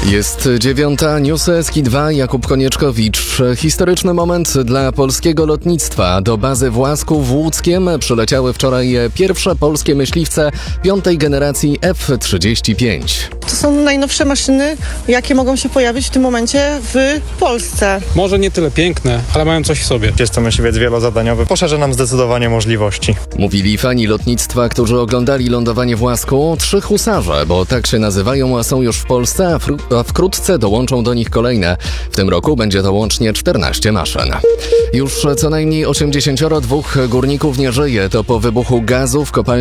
Jest 9:00, newsy Eski 2, Jakub Konieczkowicz. Historyczny moment dla polskiego lotnictwa. Do bazy Własków w Łódzkiem przyleciały wczoraj pierwsze polskie myśliwce 5. generacji F-35. To są najnowsze maszyny, jakie mogą się pojawić w tym momencie w Polsce. Może nie tyle piękne, ale mają coś w sobie. Jest to myśliwiec wielozadaniowy. Poszerza nam zdecydowanie możliwości. Mówili fani lotnictwa, którzy oglądali lądowanie w Łasku. 3 husarze, bo tak się nazywają, a są już w Polsce, a wkrótce dołączą do nich kolejne. W tym roku będzie to łącznie 14 maszyn. Już co najmniej 82 górników nie żyje. To po wybuchu gazu w kopalni